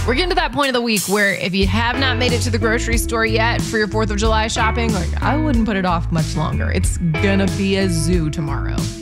We're getting to that point of the week where if you have not made it to the grocery store yet for your 4th of July shopping, like I wouldn't put it off much longer. It's gonna be a zoo tomorrow.